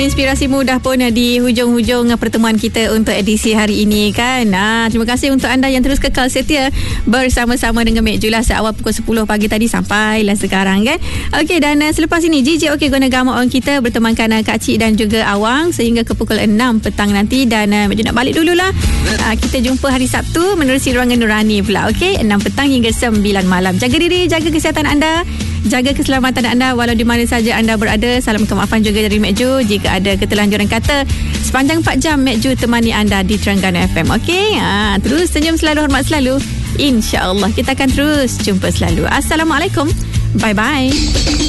inspirasi mudah pun di hujung-hujung pertemuan kita untuk edisi hari ini kan. Terima kasih untuk anda yang terus kekal setia bersama-sama dengan Mek Ju lah seawal pukul 10 pagi tadi sampailah sekarang kan. Okey, dan selepas ini Gigi okey guna gamuk orang kita bertemankan Kak Cik dan juga Awang sehingga ke pukul 6 petang nanti. Dan Mek Ju nak balik dululah. Kita jumpa hari Sabtu menerusi Ruangan Nurani pula. Okey, 6 petang hingga 9 malam. Jaga diri, jaga kesihatan anda, jaga keselamatan anda walau di mana saja anda berada. Salam kemaafan juga dari Mek Ju jika ada ketelanjuran kata. Sepanjang 4 jam Mek Ju temani anda di Terengganu FM. Okey, terus senyum selalu, hormat selalu. InsyaAllah kita akan terus jumpa selalu. Assalamualaikum. Bye-bye.